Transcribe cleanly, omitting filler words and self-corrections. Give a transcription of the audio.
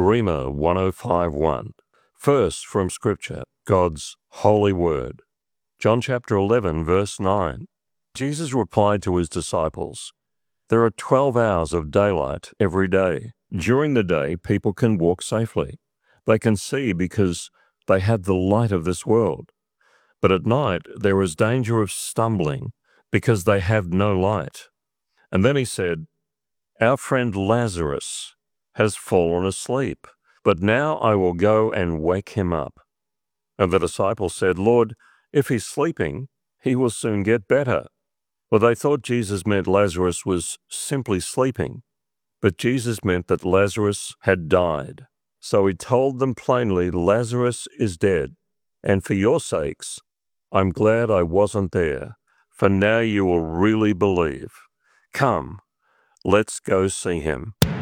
Rhema 105.1. First, from Scripture, God's holy word. John chapter 11, verse 9. Jesus replied to his disciples, "There are 12 hours of daylight every day. During the day, people can walk safely. They can see because they have the light of this world. But at night, there is danger of stumbling because they have no light." And then he said, "Our friend Lazarus has fallen asleep, but now I will go and wake him up." And the disciples said, "Lord, if he's sleeping, he will soon get better." Well, they thought Jesus meant Lazarus was simply sleeping, but Jesus meant that Lazarus had died. So he told them plainly, "Lazarus is dead, and for your sakes, I'm glad I wasn't there, for now you will really believe. Come, let's go see him."